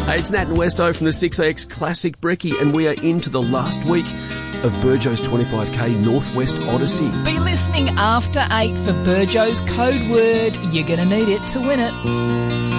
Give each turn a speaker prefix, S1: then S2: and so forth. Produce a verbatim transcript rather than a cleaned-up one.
S1: Hey, it's Nat and Westo from the six A X Classic Brekkie, and we are into the last week of Burjo's twenty-five K Northwest Odyssey.
S2: Be listening after eight for Burjo's code word. You're going to need it to win it.